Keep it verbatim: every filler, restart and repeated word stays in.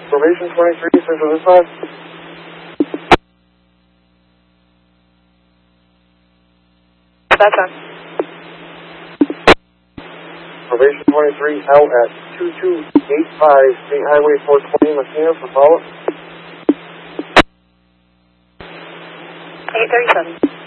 Probation twenty-three, Central Dispatch. That's on. Probation twenty-three, out at two two eight five State Highway four twenty, Messina for follow-up. eight thirty-seven.